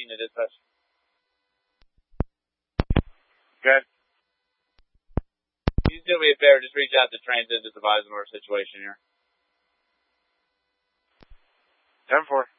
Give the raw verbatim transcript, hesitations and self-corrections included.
to dispatch. Okay. Can you do me a favor? Just reach out to transit, just advise them of our situation here. ten four.